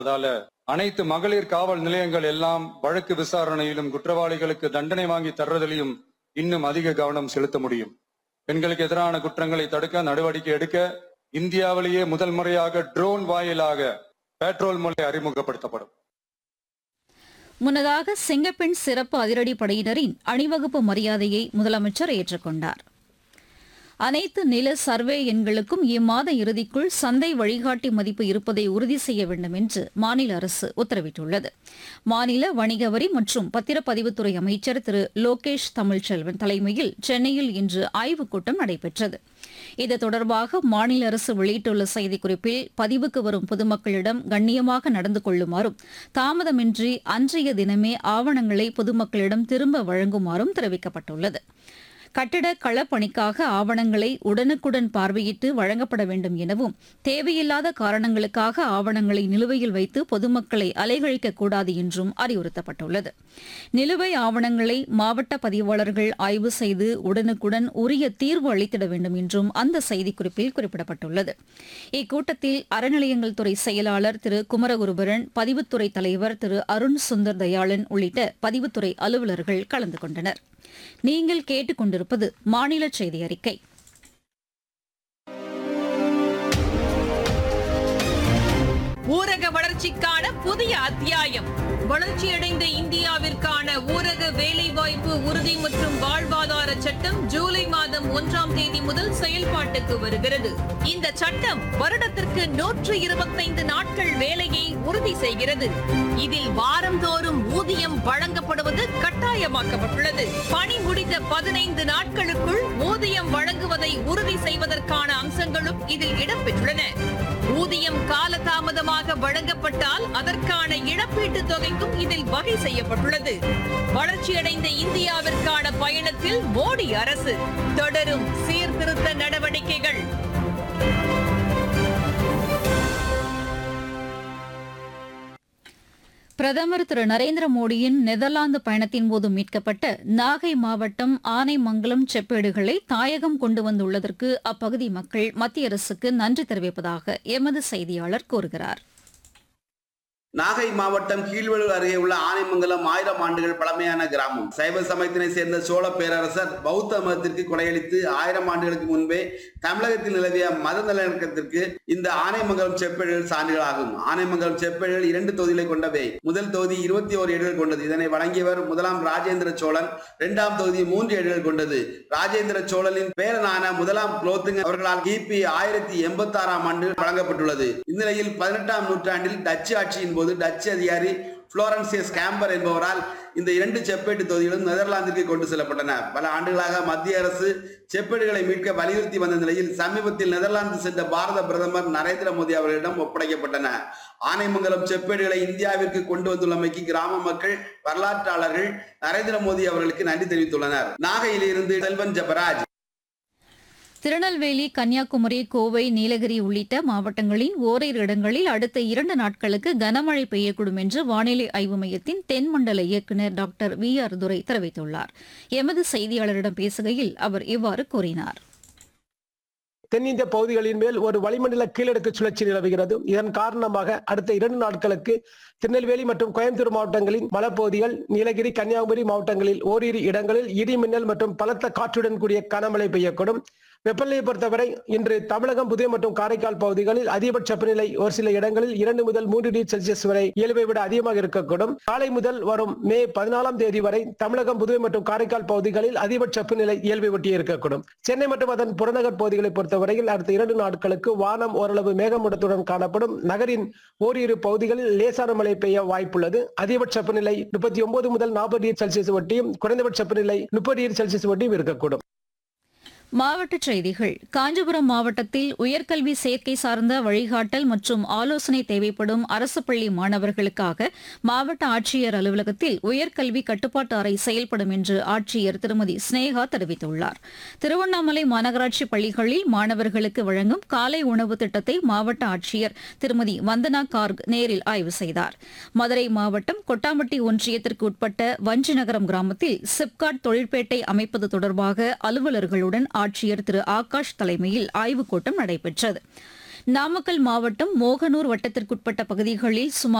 அதால அனைத்து மகளிர் காவல் நிலையங்கள் எல்லாம் வழக்கு விசாரணையிலும் குற்றவாளிகளுக்கு தண்டனை வாங்கி தர்றதிலையும் இன்னும் அதிக கவனம் செலுத்த முடியும். பெண்களுக்கு எதிரான குற்றங்களை தடுக்க நடவடிக்கை எடுக்க இந்தியாவிலேயே முதல் முறையாக ட்ரோன் வாயிலாக பெட்ரோல் முறை அறிமுகப்படுத்தப்படும். முன்னதாக சிங்கப்பெண் சிறப்பு அதிரடிப்படையினரின் அணிவகுப்பு மரியாதையை முதலமைச்சர் ஏற்றுக்கொண்டார். அனைத்து நில சர்வே எண்களுக்கும் இம்மாத இறுதிக்குள் சந்தை வழிகாட்டி மதிப்பு இருப்பதை உறுதி செய்ய வேண்டும் என்று மாநில அரசு உத்தரவிட்டுள்ளது. மாநில வணிக வரி மற்றும் பத்திரப்பதிவுத்துறை அமைச்சர் திரு லோகேஷ் தமிழ்ச்செல்வன் தலைமையில் சென்னையில் இன்று ஆய்வுக் கூட்டம் நடைபெற்றது. இது தொடர்பாக மாநில அரசு வெளியிட்டுள்ள செய்திக்குறிப்பில் பதிவுக்கு வரும் பொதுமக்களிடம் கண்ணியமாக நடந்து கொள்ளுமாறும் தாமதமின்றி அன்றைய தினமே ஆவணங்களை பொதுமக்களிடம் திரும்ப வழங்குமாறும் தெரிவிக்கப்பட்டுள்ளது. கட்டிட களப்பணிக்காக ஆவணங்களை உடனுக்குடன் பார்வையிட்டு வழங்கப்பட வேண்டும் எனவும் தேவையில்லாத காரணங்களுக்காக ஆவணங்களை நிலுவையில் வைத்து பொதுமக்களை அலைகழிக்கக்கூடாது என்றும் அறிவுறுத்தப்பட்டுள்ளது. நிலுவை ஆவணங்களை மாவட்ட பதிவாளர்கள் ஆய்வு செய்து உடனுக்குடன் உரிய தீர்வு அளித்திட வேண்டும் என்றும் அந்த செய்திக்குறிப்பில் குறிப்பிடப்பட்டுள்ளது. இக்கூட்டத்தில் அறநிலையங்கள் துறை செயலாளர் திரு குமரகுருபரன், பதிவுத்துறை தலைவர் திரு அருண் சுந்தர் தயாளன் உள்ளிட்ட பதிவுத்துறை அலுவலர்கள் கலந்து கொண்டனர். நீங்கள் கேட்டுக்கொண்டிருப்பது மாநில செய்தி அறிக்கை. ஊரக வளர்ச்சிக்கான புதிய அத்தியாயம். வளர்ச்சியடைந்த இந்தியாவிற்கான ஊரக வேலைவாய்ப்பு உறுதி மற்றும் வாழ்வாதார சட்டம் ஜூலை மாதம் 1ஆம் தேதி முதல் செயல்பாட்டுக்கு வருகிறது. இந்த சட்டம் வருடத்திற்கு 125 நாட்கள் வேலையை உறுதி செய்கிறது. இதில் வாரந்தோறும் ஊதியம் வழங்கப்படுவது கட்டாயமாக்கப்பட்டுள்ளது. பணி முடிந்த 15 நாட்களுக்குள் ஊதியம் வழங்குவதை உறுதி செய்வதற்கான அம்சங்களும் இதில் இடம்பெற்றுள்ளன. ஊதியம் காலதாமதமாக வழங்கப்பட்டால் அதற்கான இழப்பீட்டுத் தொகைக்கும் இதில் வகை செய்யப்பட்டுள்ளது. வளர்ச்சியடைந்த இந்தியாவிற்கான பயணத்தில் மோடி அரசு தொடரும் சீர்திருத்த நடவடிக்கைகள். பிரதமர் திரு நரேந்திர மோடியின் நெதர்லாந்து பயணத்தின்போது மீட்கப்பட்ட நாகை மாவட்டம் ஆனைமங்கலம் செப்பேடுகளை தாயகம் கொண்டு வந்துள்ளதற்கு அப்பகுதி மக்கள் மத்திய அரசுக்கு நன்றி தெரிவிப்பதாக எமது செய்தியாளர் கூறுகிறார். நாகை மாவட்டம் கீழ்வெளூர் அருகே உள்ள ஆனைமங்கலம் 1000 ஆண்டுகள் பழமையான கிராமம். சைவ சமயத்தினை சேர்ந்த சோழ பேரரசர் பௌத்த மதத்திற்கு கொடையளித்து 1000 ஆண்டுகளுக்கு முன்பே தமிழகத்தில் நிலவிய மத நல்லிணக்கத்திற்கு இந்த ஆனைமங்கலம் செப்பேடுகள் சான்றுகளாகும். ஆனைமங்கலம் செப்பேடுகள் 2 தொகுதிகளை கொண்டவை. முதல் தொகுதி 21 ஏடுகள் கொண்டது. இதனை வழங்கியவர் முதலாம் ராஜேந்திர சோழன். 2ஆம் தொகுதி 3 ஏடுகள் கொண்டது. ராஜேந்திர சோழனின் பேரனான முதலாம் குலோத்துங்க அவர்களால் கிபி 1086ஆம் ஆண்டு வழங்கப்பட்டுள்ளது. இந்நிலையில் 18ஆம் நூற்றாண்டில் டச்சு ஆட்சியின் போது டச்சு அதிகாரி புளோரன்சியஸ் கேம்பர் என்பவரால் இந்த 2 செப்பேட்டு தொகுதிகளும் நெதர்லாந்திற்கு கொண்டு செல்லப்பட்டன. பல ஆண்டுகளாக மத்திய அரசு செப்பேடுகளை மீட்க வலியுறுத்தி வந்த நிலையில் சமீபத்தில் நெதர்லாந்து சென்ற பாரத பிரதமர் நரேந்திர மோடி அவர்களிடம் ஒப்படைக்கப்பட்டன. ஆனைமங்கலம் செப்பேடுகளை இந்தியாவிற்கு கொண்டு வந்துள்ளமைக்கு கிராம மக்கள், வரலாற்றாளர்கள் நரேந்திர மோடி அவர்களுக்கு நன்றி தெரிவித்துள்ளனர். நாகையிலிருந்து செல்வன் ஜபராஜ். திருநெல்வேலி, கன்னியாகுமரி, கோவை, நீலகிரி உள்ளிட்ட மாவட்டங்களின் ஓரிரு இடங்களில் அடுத்த 2 நாட்களுக்கு கனமழை பெய்யக்கூடும் என்று வானிலை ஆய்வு மையத்தின் தென்மண்டல இயக்குநர் டாக்டர் VR துரை தெரிவித்துள்ளார். எமது செய்தியாளரிடம் பேசுகையில் அவர் இவ்வாறு கூறினார். தென்னிந்திய பகுதிகளின் மேல் ஒரு வளிமண்டல கீழடுக்கு சுழற்சி நிலவுகிறது. இதன் காரணமாக அடுத்த 2 நாட்களுக்கு திருநெல்வேலி மற்றும் கோயம்புத்தூர் மாவட்டங்களின் மலைப்பகுதிகள், நீலகிரி, கன்னியாகுமரி மாவட்டங்களில் ஓரிரு இடங்களில் இடி மின்னல் மற்றும் பலத்த காற்றுடன் கூடிய கனமழை பெய்யக்கூடும். வெப்பநிலையை பொறுத்தவரை இன்று தமிழகம், புதுவை மற்றும் காரைக்கால் பகுதிகளில் அதிகபட்ச வெப்பநிலை ஒரு சில இடங்களில் 2 முதல் 3 டிகிரி செல்சியஸ் வரை இயல்பை விட அதிகமாக இருக்கக்கூடும். காலை முதல் வரும் மே 14ஆம் தேதி வரை தமிழகம், புதுவை மற்றும் காரைக்கால் பகுதிகளில் அதிகபட்ச வெப்பநிலை இயல்பை ஒட்டி இருக்கக்கூடும். சென்னை மற்றும் அதன் புறநகர் பகுதிகளை பொறுத்தவரையில் அடுத்த 2 நாட்களுக்கு வானம் ஓரளவு மேகமூட்டத்துடன் காணப்படும். நகரின் ஓரிரு பகுதிகளில் லேசான மழை பெய்ய வாய்ப்புள்ளது. அதிகபட்ச வெப்பநிலை 39 முதல் 40 டிகிரி செல்சியஸ் ஒட்டியும், குறைந்தபட்ச வெப்பநிலை 30 டிகிரி செல்சியஸ் ஒட்டியும் இருக்கக்கூடும். மாவட்டச் செய்திகள். காஞ்சிபுரம் மாவட்டத்தில் உயர்கல்வி சேர்க்கை சார்ந்த வழிகாட்டல் மற்றும் ஆலோசனை தேவைப்படும் அரசு பள்ளி மாணவர்களுக்காக மாவட்ட ஆட்சியர் அலுவலகத்தில் உயர்கல்வி கட்டுப்பாட்டு அறை செயல்படும் என்று ஆட்சியர் திருமதி ஸ்னேகா தெரிவித்துள்ளார். திருவண்ணாமலை மாநகராட்சி பள்ளிகளில் மாணவர்களுக்கு வழங்கும் காலை உணவு திட்டத்தை மாவட்ட ஆட்சியர் திருமதி வந்தனா கார்க் நேரில் ஆய்வு செய்தார். மதுரை மாவட்டம் கொட்டாம்பட்டி ஒன்றியத்திற்கு உட்பட்ட வஞ்சிநகரம் கிராமத்தில் சிப்காட் தொழிற்பேட்டை அமைப்பது தொடர்பாக அலுவலர்களுடன் ஆட்சியர் திரு ஆகாஷ் தலைமையில் ஆய்வுக் கூட்டம் நடைபெற்றது. நாமக்கல் மாவட்டம் மோகனூர் வட்டத்திற்குட்பட்ட பகுதிகளில் சுமார்